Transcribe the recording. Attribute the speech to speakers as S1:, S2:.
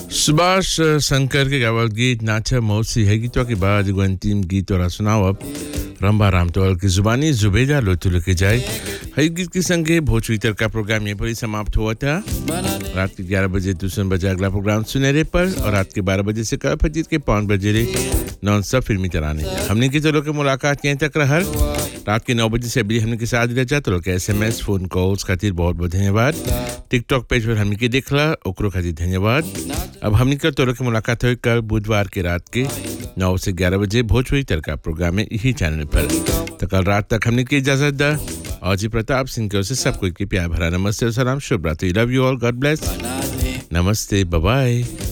S1: सुभाष शंकर के गावल गीत नाचा मौसी है गीतों के बाद एगो अंतिम गीत और सुनाओ अब रंभा रामतौल की जुबानी जुबेदा लोतु लेके जाए है गीत के संगे भोजपुरी तड़का प्रोग्राम ये पर ही समाप्त हुआ था। रात के 11 बजे तुसन बजे अगला प्रोग्राम सुनहरे पर और रात के 12 बजे से कल फजीर के 5 बजे रे नॉन स्टॉप फिल्मी तराने हमने की चलो के मुलाकात यहीं तक रहर। रात के 9 बजे से अभी हमने के साथ रह जाते लोग SMS फोन कॉल्स खातिर बहुत बहुत धन्यवाद। टिकटॉक पेज पर हमने के देखला ओकरो खातिर धन्यवाद। अब हमने का तोरो के मुलाकात हुई कल बुधवार के रात के 9 से 11 बजे भोजपुरी तड़का प्रोग्राम में यही चैनल पर। तो कल रात तक हमने की इजाजत दा और जी प्रताप सिंह की ओर से सबको प्यार भरा नमस्ते और सलाम। शुभ रात्रि। Love you all. God bless. नमस्ते। By by.